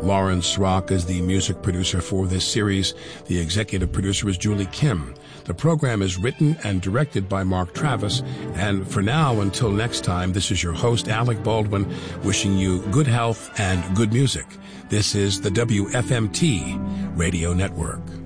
Lawrence Rock is the music producer for this series. The executive producer is Julie Kim. The program is written and directed by Mark Travis. And for now, until next time, this is your host, Alec Baldwin, wishing you good health and good music. This is the WFMT Radio Network.